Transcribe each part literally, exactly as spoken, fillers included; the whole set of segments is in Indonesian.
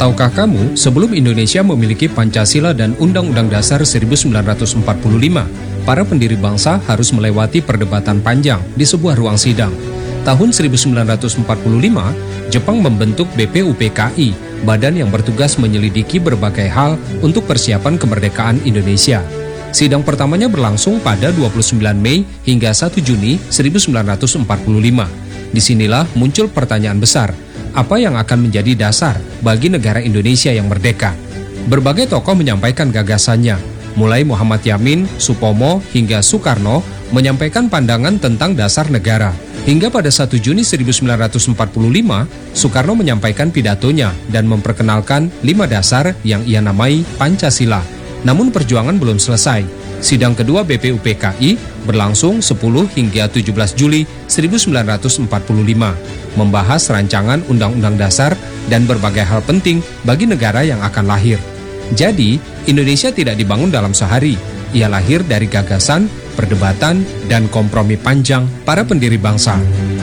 Tahukah kamu, sebelum Indonesia memiliki Pancasila dan Undang-Undang Dasar seribu sembilan ratus empat puluh lima, para pendiri bangsa harus melewati perdebatan panjang di sebuah ruang sidang. Tahun seribu sembilan ratus empat puluh lima, Jepang membentuk B P U P K I, badan yang bertugas menyelidiki berbagai hal untuk persiapan kemerdekaan Indonesia. Sidang pertamanya berlangsung pada dua puluh sembilan Mei hingga satu Juni seribu sembilan ratus empat puluh lima. Disinilah muncul pertanyaan besar, apa yang akan menjadi dasar bagi negara Indonesia yang merdeka? Berbagai tokoh menyampaikan gagasannya, mulai Muhammad Yamin, Supomo, hingga Soekarno menyampaikan pandangan tentang dasar negara. Hingga pada satu Juni seribu sembilan ratus empat puluh lima, Soekarno menyampaikan pidatonya dan memperkenalkan lima dasar yang ia namai Pancasila. Namun perjuangan belum selesai. Sidang kedua B P U P K I berlangsung sepuluh hingga tujuh belas Juli seribu sembilan ratus empat puluh lima, membahas rancangan Undang-Undang Dasar dan berbagai hal penting bagi negara yang akan lahir. Jadi, Indonesia tidak dibangun dalam sehari. Ia lahir dari gagasan, perdebatan, dan kompromi panjang para pendiri bangsa.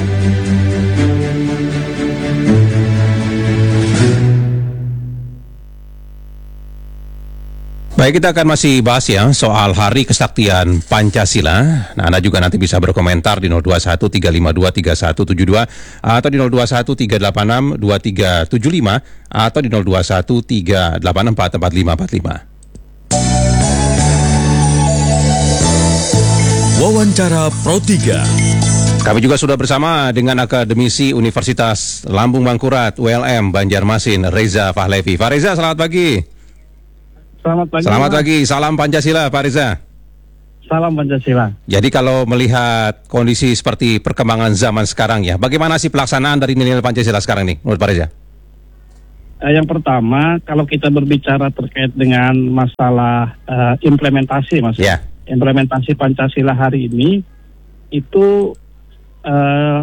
Baik, kita akan masih bahas ya soal Hari Kesaktian Pancasila. Nah, Anda juga nanti bisa berkomentar di nol dua satu tiga lima dua tiga satu tujuh dua atau di nol dua satu tiga delapan enam dua tiga tujuh lima atau di nol dua satu tiga delapan empat empat lima empat lima. Wawancara Pro tiga. Kami juga sudah bersama dengan akademisi Universitas Lambung Mangkurat U L M Banjarmasin, Reza Fahlevi. Pak Reza, selamat pagi. Selamat pagi. Selamat pagi, salam Pancasila Pak Reza. Salam Pancasila. Jadi kalau melihat kondisi seperti perkembangan zaman sekarang ya, bagaimana sih pelaksanaan dari nilai Pancasila sekarang nih menurut Pak Reza? Uh, yang pertama, kalau kita berbicara terkait dengan masalah uh, implementasi, Mas. Ya. Implementasi Pancasila hari ini itu uh,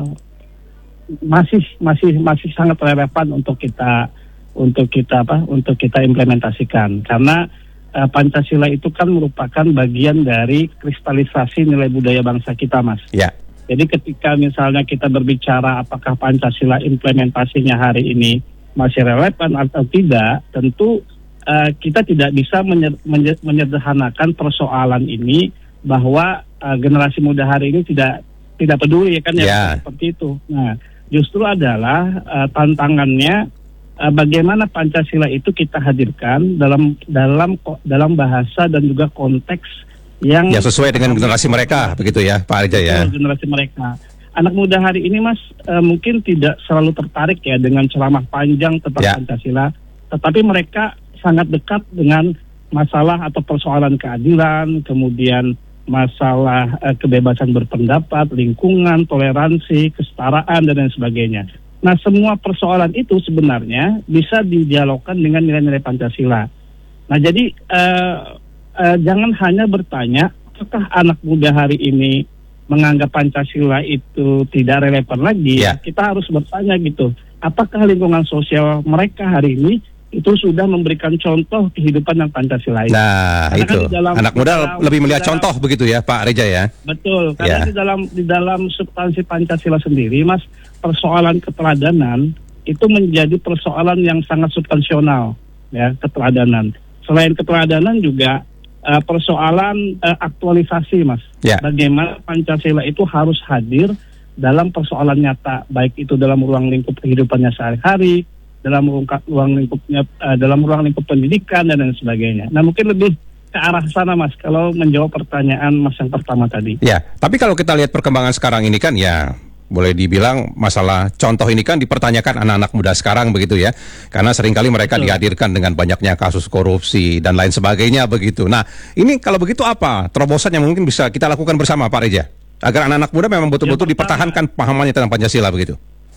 masih masih masih sangat relevan untuk kita untuk kita apa untuk kita implementasikan, karena uh, Pancasila itu kan merupakan bagian dari kristalisasi nilai budaya bangsa kita, Mas. Ya. Jadi ketika misalnya kita berbicara apakah Pancasila implementasinya hari ini masih relevan atau tidak, tentu uh, kita tidak bisa menyer- menyer- menyederhanakan persoalan ini bahwa uh, generasi muda hari ini tidak tidak peduli, ya kan, ya, ya. seperti itu. Nah, justru adalah uh, tantangannya bagaimana Pancasila itu kita hadirkan dalam dalam dalam bahasa dan juga konteks yang ya sesuai dengan generasi mereka, begitu ya Pak Arja ya. Generasi mereka. Anak muda hari ini, Mas, uh, mungkin tidak selalu tertarik ya dengan ceramah panjang tentang ya. Pancasila, tetapi mereka sangat dekat dengan masalah atau persoalan keadilan, kemudian masalah uh, kebebasan berpendapat, lingkungan, toleransi, kesetaraan dan lain sebagainya. Nah, semua persoalan itu sebenarnya bisa didialogkan dengan nilai-nilai Pancasila. Nah, jadi uh, uh, jangan hanya bertanya apakah anak muda hari ini menganggap Pancasila itu tidak relevan lagi. Ya. Kita harus bertanya gitu, apakah lingkungan sosial mereka hari ini itu sudah memberikan contoh kehidupan yang Pancasila ini. Nah, karena itu kan dalam, anak muda dalam, lebih melihat dalam, contoh begitu ya Pak Reja ya. Betul, karena ya. di dalam di dalam substansi Pancasila sendiri, Mas, persoalan keteladanan itu menjadi persoalan yang sangat substansional, ya, keteladanan. Selain keteladanan juga uh, persoalan uh, aktualisasi, Mas. Ya. Bagaimana Pancasila itu harus hadir dalam persoalan nyata, baik itu dalam ruang lingkup kehidupannya sehari-hari, dalam ruang lingkupnya, uh, dalam ruang lingkup pendidikan dan lain sebagainya. Nah, mungkin lebih ke arah sana, Mas, kalau menjawab pertanyaan Mas yang pertama tadi. Ya, tapi kalau kita lihat perkembangan sekarang ini kan ya boleh dibilang masalah contoh ini kan dipertanyakan anak-anak muda sekarang begitu ya, karena seringkali mereka Betul. dihadirkan dengan banyaknya kasus korupsi dan lain sebagainya begitu. Nah, ini kalau begitu apa terobosan yang mungkin bisa kita lakukan bersama Pak Reja agar anak-anak muda memang betul-betul ya, dipertahankan pahamannya tentang Pancasila begitu?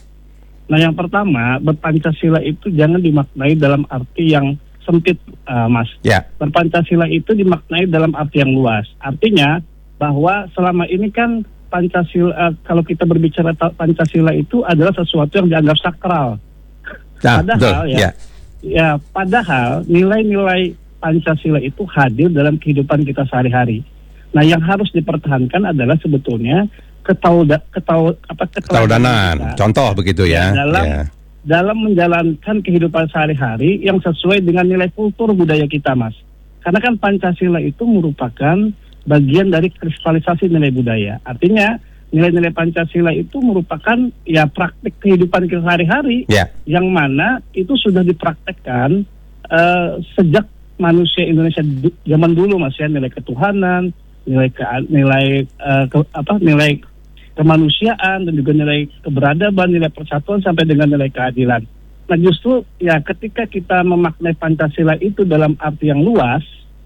Nah, yang pertama, berpancasila itu jangan dimaknai dalam arti yang sempit, uh, Mas. Ya. Berpancasila itu dimaknai dalam arti yang luas. Artinya bahwa selama ini kan Pancasila, uh, kalau kita berbicara Pancasila itu adalah sesuatu yang dianggap sakral. Nah, padahal betul, ya, ya, ya, padahal nilai-nilai Pancasila itu hadir dalam kehidupan kita sehari-hari. Nah, yang harus dipertahankan adalah sebetulnya ketauda, ketau, apa, keteladanan, contoh begitu ya. ya dalam ya. dalam menjalankan kehidupan sehari-hari yang sesuai dengan nilai kultur budaya kita, Mas. Karena kan Pancasila itu merupakan bagian dari kristalisasi nilai budaya. Artinya nilai-nilai Pancasila itu merupakan ya praktik kehidupan kita sehari-hari yeah. yang mana itu sudah dipraktekkan uh, sejak manusia Indonesia du- zaman dulu, Mas, ya, nilai ketuhanan, nilai ke, nilai uh, ke, apa nilai kemanusiaan dan juga nilai keberadaban, nilai persatuan sampai dengan nilai keadilan. Nah, justru ya ketika kita memaknai Pancasila itu dalam arti yang luas,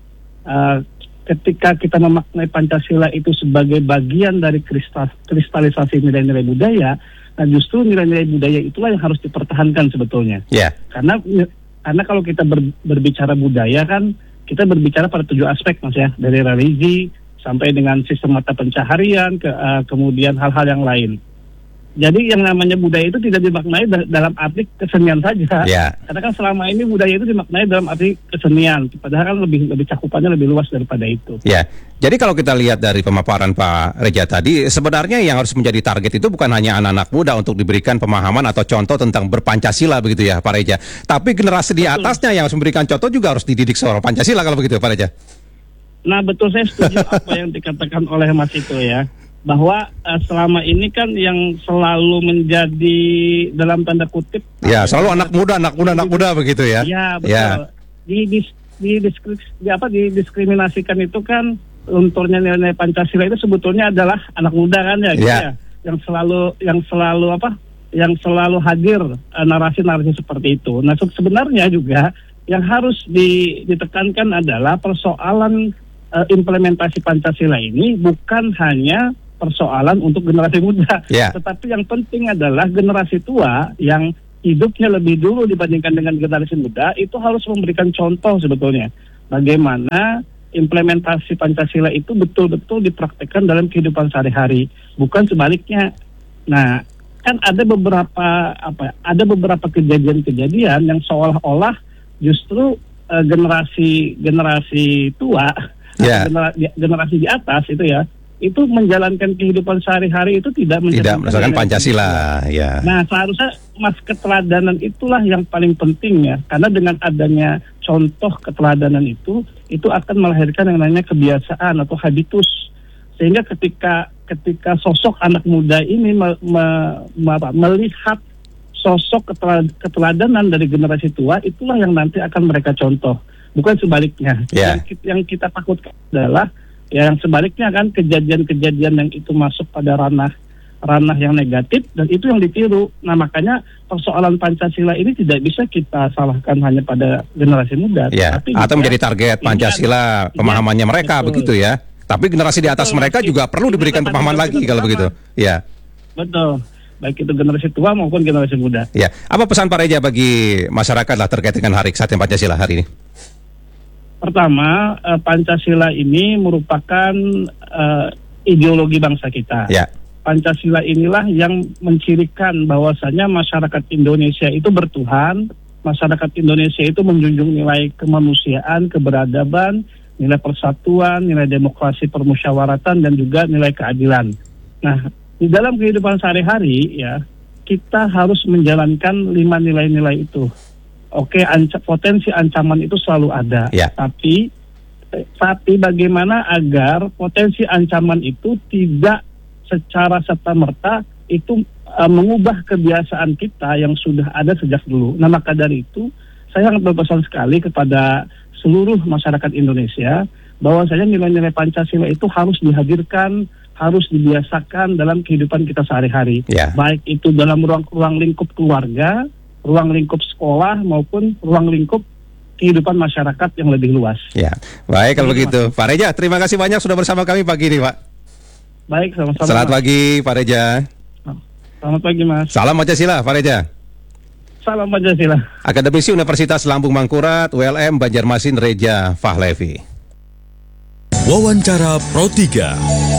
uh, ketika kita memaknai Pancasila itu sebagai bagian dari kristal, kristalisasi nilai-nilai budaya, nah justru nilai-nilai budaya itulah yang harus dipertahankan sebetulnya. Yeah. Karena karena kalau kita ber, berbicara budaya kan kita berbicara pada tujuh aspek, Mas, ya, dari religi sampai dengan sistem mata pencaharian, ke, uh, kemudian hal-hal yang lain. Jadi yang namanya budaya itu tidak dimaknai da- dalam arti kesenian saja. Yeah. Karena kan selama ini budaya itu dimaknai dalam arti kesenian. Padahal kan lebih lebih cakupannya lebih luas daripada itu. Ya, jadi kalau kita lihat dari pemaparan Pak Reja tadi, sebenarnya yang harus menjadi target itu bukan hanya anak-anak muda untuk diberikan pemahaman atau contoh tentang berpancasila begitu ya Pak Reja. Tapi generasi di atasnya yang harus memberikan contoh juga harus dididik seorang Pancasila kalau begitu Pak Reja. Nah, betul, saya setuju apa yang dikatakan oleh Mas itu ya. Bahwa uh, selama ini kan yang selalu menjadi dalam tanda kutip ya selalu anak muda anak muda anak muda begitu ya. Ya, betul. Ya. Di, di, di, diskri, di apa didiskriminasikan itu kan lunturnya nilai Pancasila itu sebetulnya adalah anak muda kan ya, gitu ya. ya. Yang selalu yang selalu apa yang selalu hadir uh, narasi-narasi seperti itu. Nah, sebenarnya juga yang harus di, ditekankan adalah persoalan uh, implementasi Pancasila ini bukan hanya persoalan untuk generasi muda, yeah. tetapi yang penting adalah generasi tua yang hidupnya lebih dulu dibandingkan dengan generasi muda itu harus memberikan contoh sebetulnya bagaimana implementasi Pancasila itu betul-betul dipraktekkan dalam kehidupan sehari-hari, bukan sebaliknya. Nah, kan ada beberapa apa? Ada beberapa kejadian-kejadian yang seolah-olah justru uh, generasi generasi tua, yeah. generasi, generasi di atas itu ya. Itu menjalankan kehidupan sehari-hari itu tidak tidak berdasarkan Pancasila, ya. Nah, seharusnya mas keteladanan itulah yang paling penting ya, karena dengan adanya contoh keteladanan itu, itu akan melahirkan yang namanya kebiasaan atau habitus, sehingga ketika ketika sosok anak muda ini me, me, me, melihat sosok keteladanan dari generasi tua, itulah yang nanti akan mereka contoh, bukan sebaliknya. Yeah. Yang, yang kita takutkan adalah ya yang sebaliknya kan kejadian-kejadian yang itu masuk pada ranah ranah yang negatif dan itu yang ditiru. Nah, makanya persoalan Pancasila ini tidak bisa kita salahkan hanya pada generasi muda. Ya, tapi atau juga, menjadi target Pancasila ya, pemahamannya mereka betul. begitu ya. Tapi generasi di atas Betul, mereka juga perlu diberikan pemahaman lagi kalau begitu. Ya. Betul. Baik itu generasi tua maupun generasi muda. Ya, apa pesan Pak Reja bagi masyarakat lah terkait dengan Hari Kesatria Pancasila hari ini? Pertama, uh, Pancasila ini merupakan uh, ideologi bangsa kita. Ya. Pancasila inilah yang mencirikan bahwasanya masyarakat Indonesia itu bertuhan, masyarakat Indonesia itu menjunjung nilai kemanusiaan, keberadaban, nilai persatuan, nilai demokrasi, permusyawaratan, dan juga nilai keadilan. Nah, di dalam kehidupan sehari-hari ya, kita harus menjalankan lima nilai-nilai itu. Oke, anca- potensi ancaman itu selalu ada, ya. tapi eh, tapi bagaimana agar potensi ancaman itu tidak secara serta-merta itu uh, mengubah kebiasaan kita yang sudah ada sejak dulu. Nah, maka dari itu saya sangat berpesan sekali kepada seluruh masyarakat Indonesia bahwasanya nilai-nilai Pancasila itu harus dihadirkan, harus dibiasakan dalam kehidupan kita sehari-hari, ya. Baik itu dalam ruang ruang lingkup keluarga, ruang lingkup sekolah maupun ruang lingkup kehidupan masyarakat yang lebih luas. Ya, baik kalau begitu, Pak Reja, terima kasih banyak sudah bersama kami pagi ini, Pak. Baik, sama-sama. Selamat pagi, Pak Reja. Selamat pagi, Mas. Salam Pancasila, Pak Reja. Salam Pancasila. Akademisi Universitas Lambung Mangkurat, U L M Banjarmasin, Reja Fahlevi. Wawancara Pro tiga.